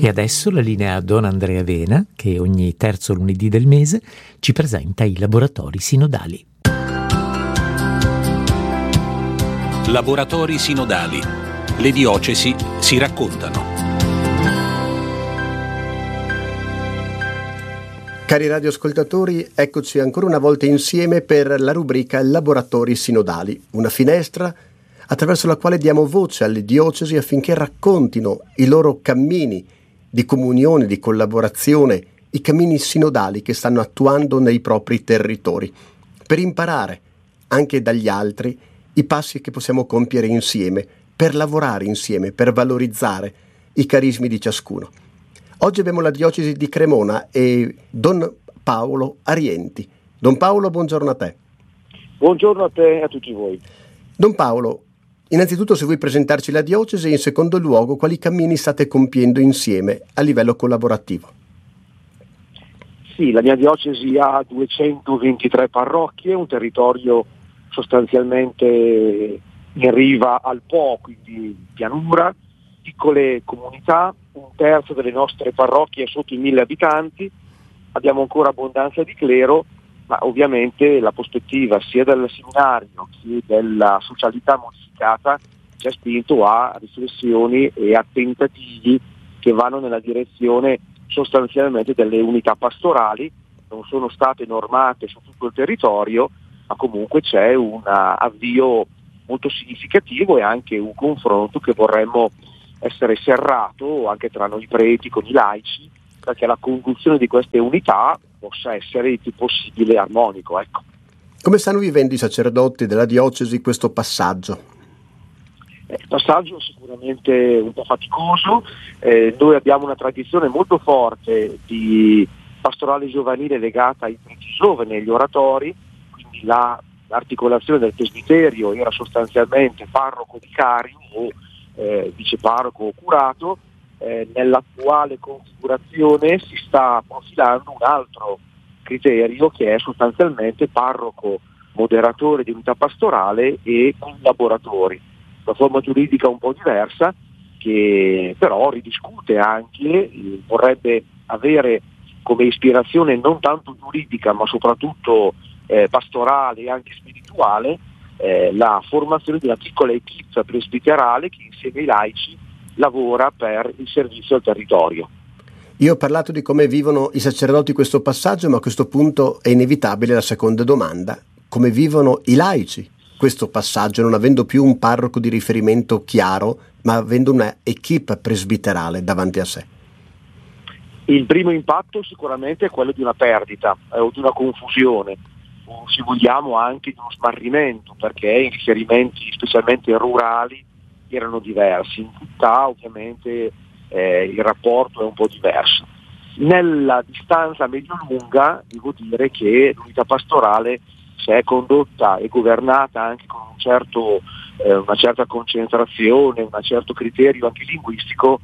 E adesso la linea a Don Andrea Vena, che ogni terzo lunedì del mese ci presenta i laboratori sinodali. Laboratori sinodali. Le diocesi si raccontano. Cari radioascoltatori, eccoci ancora una volta insieme per la rubrica Laboratori sinodali, una finestra attraverso la quale diamo voce alle diocesi affinché raccontino i loro cammini di comunione, di collaborazione, i cammini sinodali che stanno attuando nei propri territori, per imparare anche dagli altri i passi che possiamo compiere insieme, per lavorare insieme, per valorizzare i carismi di ciascuno. Oggi abbiamo la diocesi di Cremona e Don Paolo Arienti. Don Paolo, buongiorno a te. Buongiorno a te e a tutti voi. Don Paolo, innanzitutto se vuoi presentarci la diocesi e in secondo luogo quali cammini state compiendo insieme a livello collaborativo. Sì, la mia diocesi ha 223 parrocchie, un territorio sostanzialmente in riva al Po, quindi pianura, piccole comunità, un terzo delle nostre parrocchie è sotto i 1000 abitanti, abbiamo ancora abbondanza di clero, ma ovviamente la prospettiva sia del seminario che della socialità modificata ci ha spinto a riflessioni e a tentativi che vanno nella direzione sostanzialmente delle unità pastorali, non sono state normate su tutto il territorio, ma comunque c'è un avvio molto significativo e anche un confronto che vorremmo essere serrato anche tra noi preti con i laici, perché la conduzione di queste unità possa essere il più possibile armonico. Ecco. Come stanno vivendo i sacerdoti della diocesi questo passaggio? Il passaggio è sicuramente un po' faticoso, noi abbiamo una tradizione molto forte di pastorale giovanile legata ai preti giovani, agli oratori, quindi l'articolazione del presbiterio era sostanzialmente parroco vicario o viceparroco o curato. Nell'attuale configurazione si sta profilando un altro criterio che è sostanzialmente parroco moderatore di unità pastorale e collaboratori, una forma giuridica un po' diversa che però ridiscute anche, vorrebbe avere come ispirazione non tanto giuridica ma soprattutto pastorale e anche spirituale la formazione di una piccola equipe presbiterale che insieme ai laici lavora per il servizio al territorio. Io ho parlato di come vivono i sacerdoti questo passaggio, ma a questo punto è inevitabile la seconda domanda: come vivono i laici questo passaggio, non avendo più un parroco di riferimento chiaro, ma avendo una equipe presbiterale davanti a sé? Il primo impatto sicuramente è quello di una perdita o di una confusione, o se vogliamo anche di uno smarrimento, perché i riferimenti specialmente rurali erano diversi, in città ovviamente il rapporto è un po' diverso. Nella distanza medio-lunga devo dire che l'unità pastorale se è condotta e governata anche con una certa concentrazione, un certo criterio anche linguistico,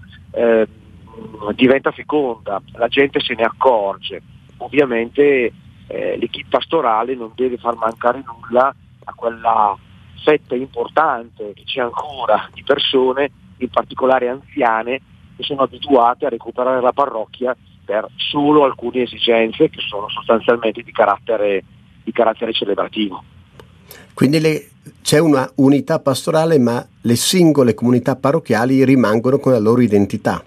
diventa feconda, la gente se ne accorge. Ovviamente l'equipe pastorale non deve far mancare nulla a quella fetta importante che c'è ancora di persone, in particolare anziane, che sono abituate a recuperare la parrocchia per solo alcune esigenze che sono sostanzialmente di carattere celebrativo. Quindi c'è una unità pastorale, ma le singole comunità parrocchiali rimangono con la loro identità.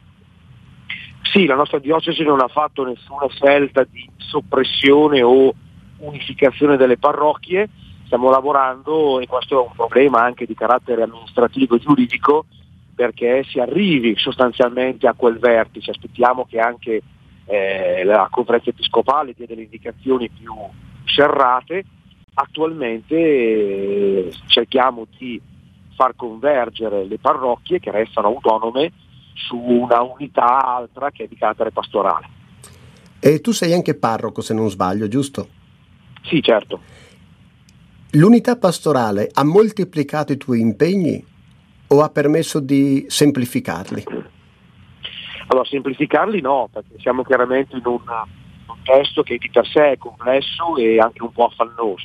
Sì, la nostra diocesi non ha fatto nessuna scelta di soppressione o unificazione delle parrocchie. Stiamo lavorando, e questo è un problema anche di carattere amministrativo e giuridico, perché si arrivi sostanzialmente a quel vertice. Aspettiamo che anche la conferenza episcopale dia delle indicazioni più serrate. Attualmente cerchiamo di far convergere le parrocchie che restano autonome su una unità altra che è di carattere pastorale. E tu sei anche parroco, se non sbaglio, giusto? Sì, certo. L'unità pastorale ha moltiplicato i tuoi impegni o ha permesso di semplificarli? Allora, semplificarli no, perché siamo chiaramente in un contesto che di per sé è complesso e anche un po' affannoso.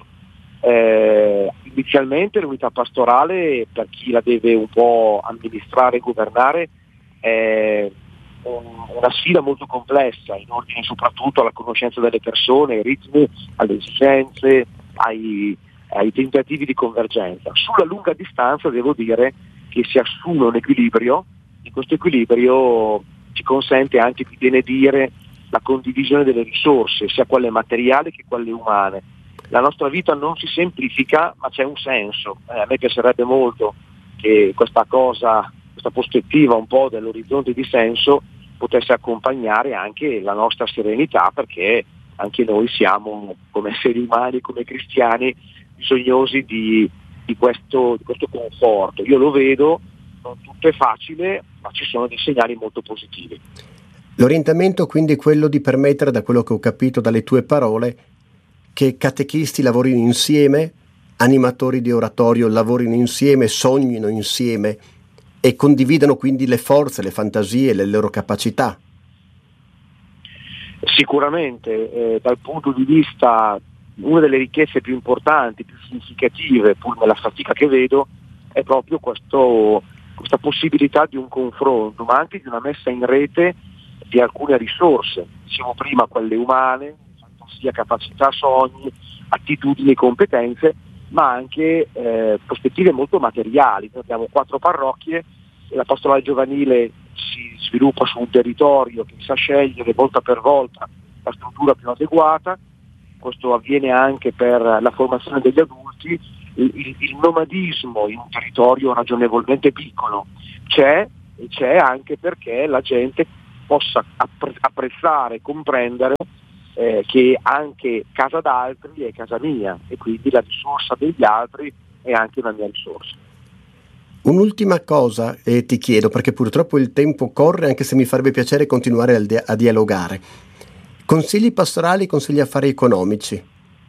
Inizialmente l'unità pastorale, per chi la deve un po' amministrare e governare, è una sfida molto complessa in ordine soprattutto alla conoscenza delle persone, ai ritmi, alle esigenze, ai tentativi di convergenza. Sulla lunga distanza devo dire che si assume un equilibrio, e questo equilibrio ci consente anche di benedire la condivisione delle risorse, sia quelle materiali che quelle umane. La nostra vita non si semplifica, ma c'è un senso. A me piacerebbe molto che questa prospettiva un po' dell'orizzonte di senso potesse accompagnare anche la nostra serenità, perché anche noi siamo, come esseri umani, come cristiani, bisognosi di questo conforto. Io lo vedo, non tutto è facile, ma ci sono dei segnali molto positivi. L'orientamento quindi è quello di permettere, da quello che ho capito dalle tue parole, che catechisti lavorino insieme, animatori di oratorio lavorino insieme, sognino insieme e condividano quindi le forze, le fantasie, le loro capacità. Sicuramente, dal punto di vista, una delle ricchezze più importanti, più significative, pur nella fatica che vedo, è proprio questa possibilità di un confronto, ma anche di una messa in rete di alcune risorse. Dicevo prima, quelle umane, fantasia, capacità, sogni, attitudini, competenze, ma anche prospettive molto materiali. Noi abbiamo 4 parrocchie e la pastorale giovanile si sviluppa su un territorio che sa scegliere volta per volta la struttura più adeguata. Questo avviene anche per la formazione degli adulti. Il nomadismo in un territorio ragionevolmente piccolo c'è anche perché la gente possa apprezzare e comprendere che anche casa d'altri è casa mia, e quindi la risorsa degli altri è anche una mia risorsa. Un'ultima cosa ti chiedo, perché purtroppo il tempo corre, anche se mi farebbe piacere continuare a dialogare. Consigli pastorali, consigli affari economici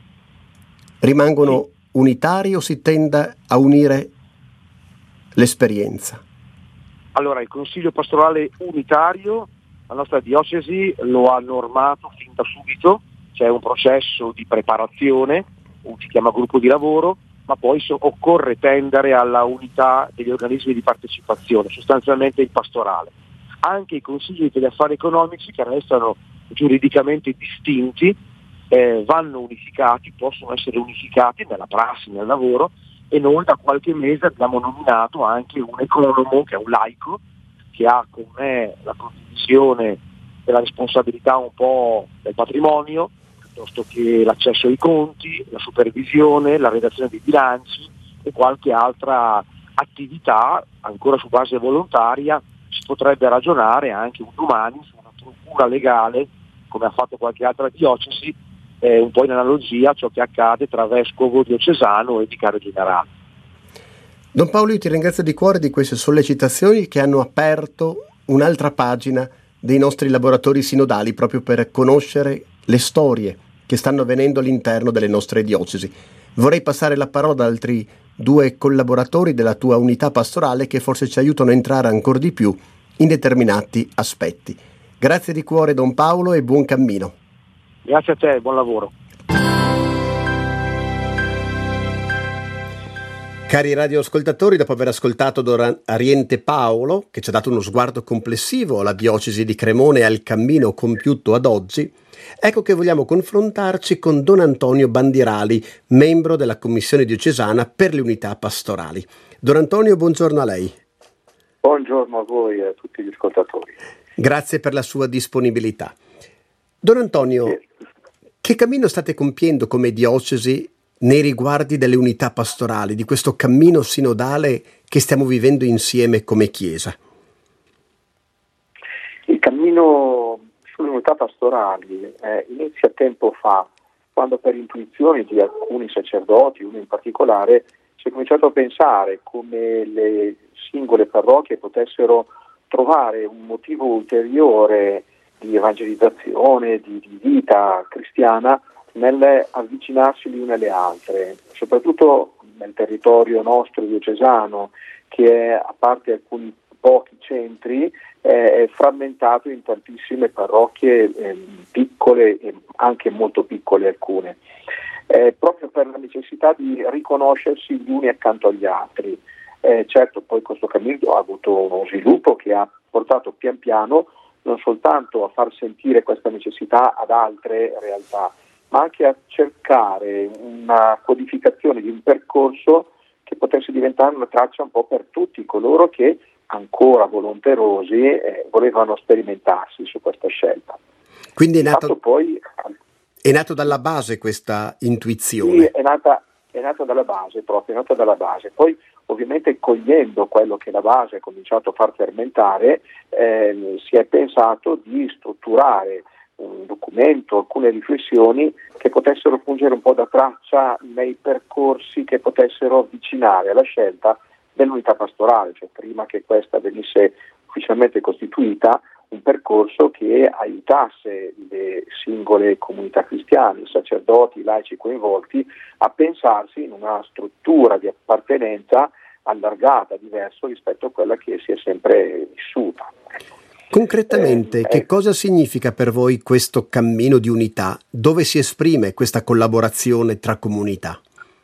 rimangono unitari o si tende a unire l'esperienza? Allora, il consiglio pastorale unitario, la nostra diocesi lo ha normato fin da subito. C'è un processo di preparazione, si chiama gruppo di lavoro, ma poi occorre tendere alla unità degli organismi di partecipazione, sostanzialmente il pastorale. Anche i consigli degli affari economici, che restano giuridicamente distinti, vanno unificati, possono essere unificati nella prassi, nel lavoro, e noi da qualche mese abbiamo nominato anche un economo, che è un laico, che ha con me la condivisione della responsabilità un po' del patrimonio, piuttosto che l'accesso ai conti, la supervisione, la redazione dei bilanci e qualche altra attività, ancora su base volontaria. Si potrebbe ragionare anche un domani su una struttura legale, come ha fatto qualche altra diocesi, un po' in analogia a ciò che accade tra vescovo diocesano e vicario generale. Don Paolo, io ti ringrazio di cuore di queste sollecitazioni che hanno aperto un'altra pagina dei nostri laboratori sinodali, proprio per conoscere le storie che stanno avvenendo all'interno delle nostre diocesi. Vorrei passare la parola ad altri 2 collaboratori della tua unità pastorale che forse ci aiutano a entrare ancora di più in determinati aspetti. Grazie di cuore Don Paolo e buon cammino. Grazie a te, buon lavoro. Cari radioascoltatori, dopo aver ascoltato Don Ariente Paolo, che ci ha dato uno sguardo complessivo alla diocesi di Cremona e al cammino compiuto ad oggi, ecco che vogliamo confrontarci con Don Antonio Bandirali, membro della Commissione diocesana per le unità pastorali. Don Antonio, buongiorno a lei. Buongiorno a voi e a tutti gli ascoltatori. Grazie per la sua disponibilità. Don Antonio, che cammino state compiendo come diocesi nei riguardi delle unità pastorali, di questo cammino sinodale che stiamo vivendo insieme come Chiesa? Il cammino sulle unità pastorali inizia tempo fa, quando per intuizioni di alcuni sacerdoti, uno in particolare, si è cominciato a pensare come le singole parrocchie potessero trovare un motivo ulteriore di evangelizzazione, di vita cristiana, nell'avvicinarsi le une alle altre, soprattutto nel territorio nostro diocesano, che è, a parte alcuni pochi centri, è frammentato in tantissime parrocchie piccole e anche molto piccole alcune, proprio per la necessità di riconoscersi gli uni accanto agli altri. Certo, poi questo cammino ha avuto uno sviluppo che ha portato pian piano non soltanto a far sentire questa necessità ad altre realtà, ma anche a cercare una codificazione di un percorso che potesse diventare una traccia un po' per tutti coloro che ancora volonterosi volevano sperimentarsi su questa scelta. Quindi è nato dalla base questa intuizione. Sì, è nata dalla base, proprio, è nata dalla base. Poi ovviamente cogliendo quello che la base ha cominciato a far fermentare, si è pensato di strutturare un documento, alcune riflessioni che potessero fungere un po' da traccia nei percorsi che potessero avvicinare alla scelta dell'unità pastorale, cioè prima che questa venisse ufficialmente costituita, un percorso che aiutasse le singole comunità cristiane, i sacerdoti, i laici coinvolti a pensarsi in una struttura di appartenenza allargata, diverso rispetto a quella che si è sempre vissuta. Concretamente, che cosa significa per voi questo cammino di unità? Dove si esprime questa collaborazione tra comunità?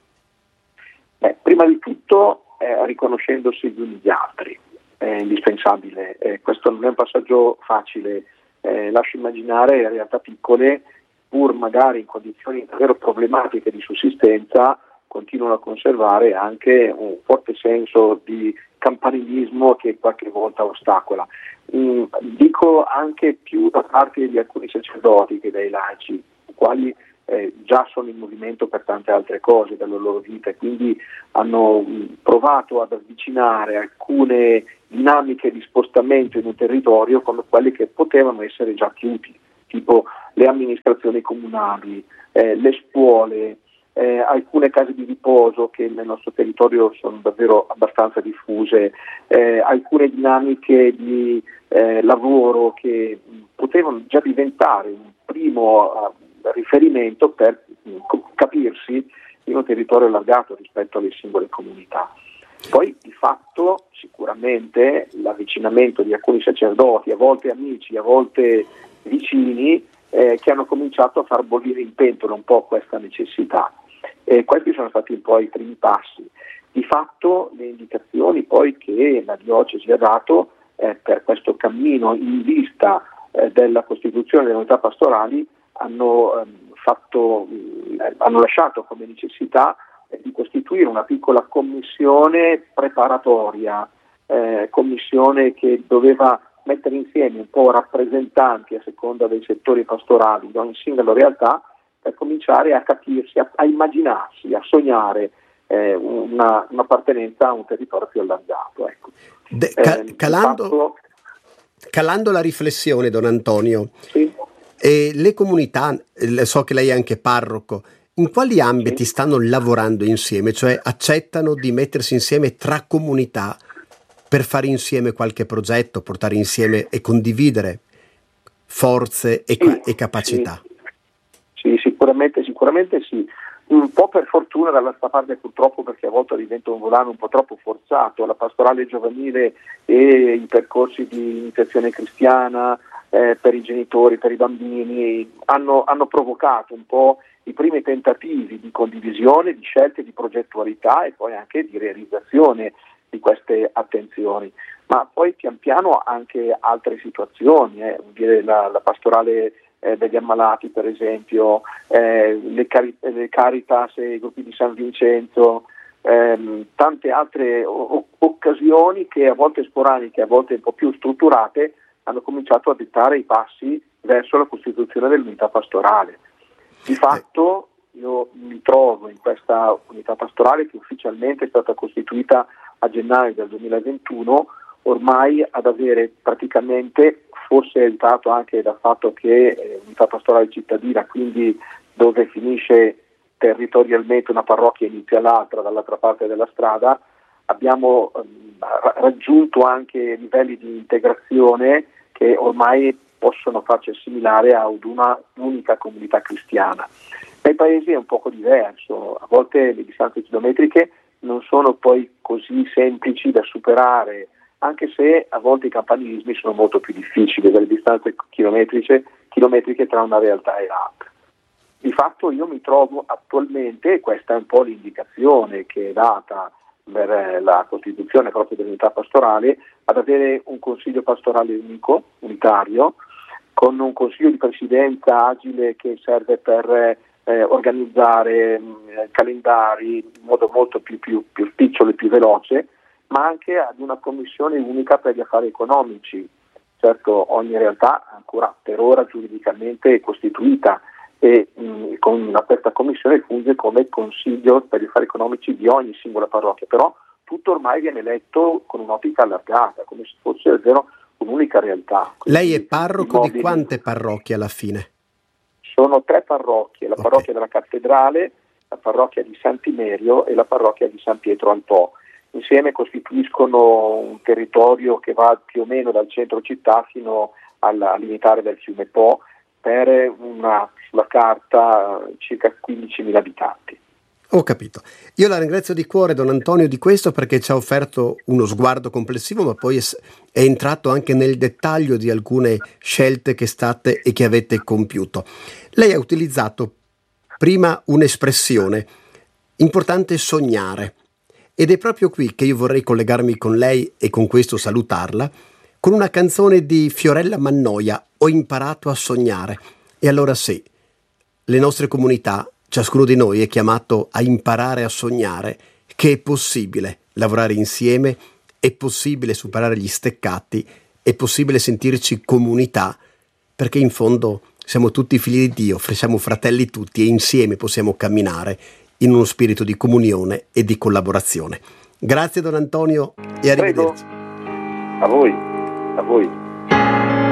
Prima di tutto riconoscendosi gli uni gli altri, è indispensabile. Questo non è un passaggio facile, lascio immaginare realtà piccole, pur magari in condizioni davvero problematiche di sussistenza, continuano a conservare anche un forte senso di campanilismo che qualche volta ostacola. Dico anche più da parte di alcuni sacerdoti che dai laici, i quali già sono in movimento per tante altre cose della loro vita e quindi hanno provato ad avvicinare alcune dinamiche di spostamento in un territorio come quelle che potevano essere già chiusi, tipo le amministrazioni comunali, le scuole, alcune case di riposo che nel nostro territorio sono davvero abbastanza diffuse, alcune dinamiche di lavoro che potevano già diventare un primo riferimento per capirsi in un territorio allargato rispetto alle singole comunità. Poi di fatto sicuramente l'avvicinamento di alcuni sacerdoti, a volte amici, a volte vicini, che hanno cominciato a far bollire in pentola un po' questa necessità. Questi sono stati un po' i primi passi. Di fatto le indicazioni poi che la diocesi ha dato per questo cammino in vista della costituzione delle unità pastorali hanno lasciato come necessità di costituire una piccola commissione preparatoria, commissione che doveva mettere insieme un po' rappresentanti a seconda dei settori pastorali di ogni singola realtà per cominciare a capirsi, a immaginarsi, a sognare un'appartenenza a un territorio più allargato. Ecco. Calando la riflessione, Don Antonio, sì? Le comunità, so che lei è anche parroco, in quali ambiti stanno lavorando insieme? Cioè accettano di mettersi insieme tra comunità per fare insieme qualche progetto, portare insieme e condividere forze e capacità? Sì, sicuramente sì. Un po' per fortuna dall'altra parte purtroppo, perché a volte diventa un volano un po' troppo forzato. La pastorale giovanile e i percorsi di iniziazione cristiana per i genitori, per i bambini hanno provocato un po' i primi tentativi di condivisione, di scelte, di progettualità e poi anche di realizzazione di queste attenzioni. Ma poi pian piano anche altre situazioni, la pastorale degli ammalati per esempio, le Caritas e i gruppi di San Vincenzo, tante altre occasioni che a volte sporadiche, a volte un po' più strutturate, hanno cominciato a dettare i passi verso la costituzione dell'unità pastorale. Di fatto io mi trovo in questa unità pastorale che ufficialmente è stata costituita a gennaio del 2021, ormai ad avere praticamente, forse aiutato anche dal fatto che unità pastorale cittadina, quindi dove finisce territorialmente una parrocchia inizia l'altra, dall'altra parte della strada, abbiamo raggiunto anche livelli di integrazione che ormai possono farci assimilare ad una unica comunità cristiana. Nei paesi è un poco diverso, a volte le distanze chilometriche non sono poi così semplici da superare, anche se a volte i campanilismi sono molto più difficili delle distanze chilometriche tra una realtà e l'altra. Di fatto io mi trovo attualmente, e questa è un po' l'indicazione che è data per la costituzione proprio dell'unità pastorale, ad avere un consiglio pastorale unico, unitario, con un consiglio di presidenza agile che serve per organizzare calendari in modo molto più spicciolo e più veloce, ma anche ad una commissione unica per gli affari economici. Certo, ogni realtà ancora per ora giuridicamente è costituita e con questa commissione funge come consiglio per gli affari economici di ogni singola parrocchia, però tutto ormai viene letto con un'ottica allargata, come se fosse davvero un'unica realtà. Lei è parroco di quante parrocchie alla fine? Sono 3 parrocchie, la parrocchia della Cattedrale, la parrocchia di Sant'Imerio e la parrocchia di San Pietro al Po. Insieme costituiscono un territorio che va più o meno dal centro città fino al limitare del fiume Po, per sulla carta circa 15.000 abitanti. Ho capito. Io la ringrazio di cuore, Don Antonio, di questo, perché ci ha offerto uno sguardo complessivo, ma poi è entrato anche nel dettaglio di alcune scelte che state e che avete compiuto. Lei ha utilizzato prima un'espressione importante: sognare. Ed è proprio qui che io vorrei collegarmi con lei e con questo salutarla, con una canzone di Fiorella Mannoia, Ho imparato a sognare. E allora sì, le nostre comunità, ciascuno di noi è chiamato a imparare a sognare che è possibile lavorare insieme, è possibile superare gli steccati, è possibile sentirci comunità, perché in fondo siamo tutti figli di Dio, siamo fratelli tutti e insieme possiamo camminare in uno spirito di comunione e di collaborazione. Grazie Don Antonio e arrivederci. Prego. A voi.